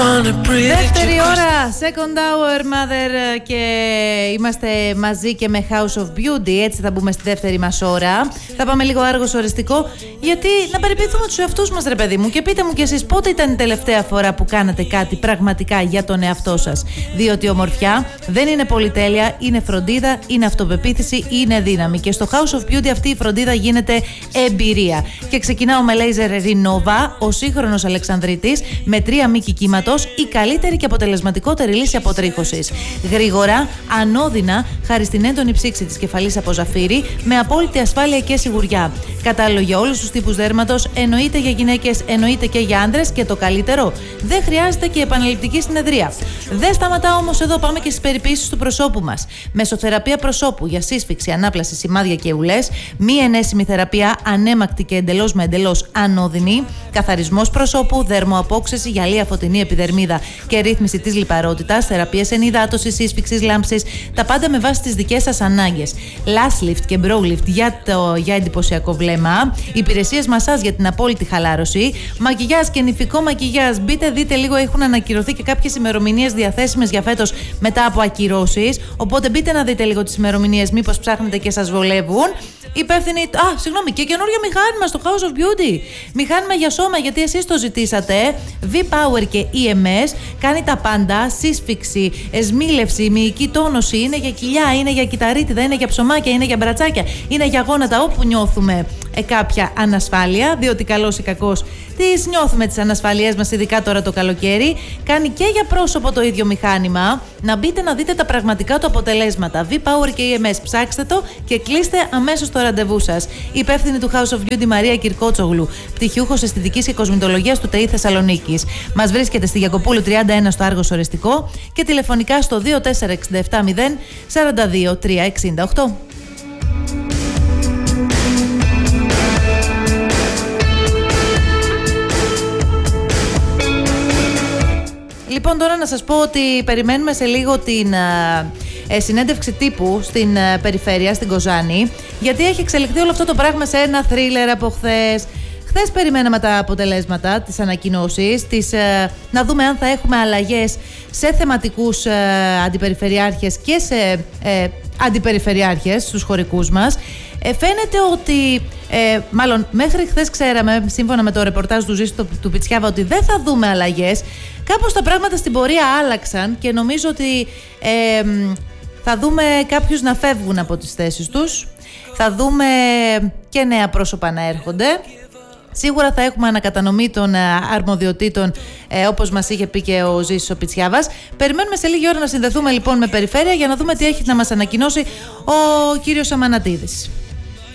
Δεύτερη ώρα, second hour, mother, και είμαστε μαζί και με House of Beauty. Έτσι θα μπούμε στη δεύτερη μας ώρα. Θα πάμε λίγο άργος οριστικό, γιατί να περιποιηθούμε τους εαυτούς μας, ρε παιδί μου. Και πείτε μου κι εσείς πότε ήταν η τελευταία φορά που κάνατε κάτι πραγματικά για τον εαυτό σας. Διότι η ομορφιά δεν είναι πολυτέλεια, είναι φροντίδα, είναι αυτοπεποίθηση, είναι δύναμη. Και στο House of Beauty αυτή η φροντίδα γίνεται εμπειρία. Και ξεκινάω με Laser Renova, ο σύγχρονος Αλεξανδρίτης, με 3 μήκη κύματος, η καλύτερη και αποτελεσματικότερη λύση αποτρίχωσης. Γρήγορα, ανώδυνα, χάρη στην έντονη ψήξη της κεφαλής από ζαφύρι, με απόλυτη ασφάλεια και σιγουριά. Κατάλληλο για όλους τους τύπους δέρματος, εννοείται για γυναίκες, εννοείται και για άντρες, και το καλύτερο, δεν χρειάζεται και επαναληπτική συνεδρία. Δεν σταματά όμως εδώ, πάμε και στις περιποίησεις του προσώπου μας. Μεσοθεραπεία προσώπου για σύσφυξη, ανάπλαση, σημάδια και ουλές, μη ενέσιμη θεραπεία, ανέμακτη και εντελώς με εντελώς ανώδυνη, καθαρισμός προσώπου, δερμοαπόξεση, γυαλία, φωτεινή επιδερμίδα και ρύθμιση της λιπαρότητας, θεραπείες ενυδάτωσης, σύσφυξης, λάμψης, τα πάντα με βάση τις δικές σας ανάγκες. Lash lift και brow lift για εντυπωσιακό βλέμμα, υπηρεσίες μασάζ για την απόλυτη χαλάρωση, μακιγιάζ και νηφικό μακιγιάζ. Μπείτε, δείτε λίγο, έχουν ανακυρωθεί και κάποιες ημερομηνίες διαθέσιμες για φέτος μετά από ακυρώσεις. Οπότε μπείτε να δείτε λίγο τις ημερομηνίες, μήπως ψάχνετε και σας βολεύουν. Υπεύθυνοι. Και καινούριο μηχάνημα στο House of Beauty. Μηχάνημα για σώμα, γιατί εσείς το ζητήσατε. V-Power και EMS. Κάνει τα πάντα. Σύσφυξη, εσμίλευση, μυϊκή τόνωση. Είναι για κοιλιά, είναι για κυταρίτιδα, είναι για ψωμάκια, είναι για μπρατσάκια, είναι για γόνατα. Όπου νιώθουμε κάποια ανασφάλεια, διότι καλώς ή κακώς τις νιώθουμε τις ανασφαλίες μας, ειδικά τώρα το καλοκαίρι. Κάνει και για πρόσωπο το ίδιο μηχάνημα. Να μπείτε να δείτε τα πραγματικά του αποτελέσματα. V-Power και EMS. Ψάξτε το και κλείστε αμέσως το ραντεβού σας. Υπεύθυνη του House of Beauty Μαρία Κυρκότσογλου, πτυχιούχος αισθητικής και κοσμητολογίας του ΤΕΙ Θεσσαλονίκης. Μας βρίσκεται στη Γιακοπούλου 31 στο Άργος Οριστικό και τηλεφωνικά στο 2467 0 42 368. Λοιπόν, τώρα να σας πω ότι περιμένουμε σε λίγο την συνέντευξη τύπου στην περιφέρεια, στην Κοζάνη, γιατί έχει εξελιχθεί όλο αυτό το πράγμα σε ένα θρίλερ από χθες. Χθες περιμέναμε τα αποτελέσματα, τις ανακοινώσεις, να δούμε αν θα έχουμε αλλαγές σε θεματικούς αντιπεριφερειάρχες και σε αντιπεριφερειάρχες στους χωρικούς μας. Φαίνεται ότι, μάλλον μέχρι χθες ξέραμε, σύμφωνα με το ρεπορτάζ του Ζήσου του Πιτσιάβα, ότι δεν θα δούμε αλλαγές. Κάπως τα πράγματα στην πορεία άλλαξαν και νομίζω ότι θα δούμε κάποιους να φεύγουν από τις θέσεις τους. Θα δούμε και νέα πρόσωπα να έρχονται. Σίγουρα θα έχουμε ανακατανομή των αρμοδιοτήτων, όπως μας είχε πει και ο Ζήσης ο Πιτσιάβας. Περιμένουμε σε λίγη ώρα να συνδεθούμε λοιπόν με περιφέρεια για να δούμε τι έχει να μας ανακοινώσει ο κύριος Αμανατίδης.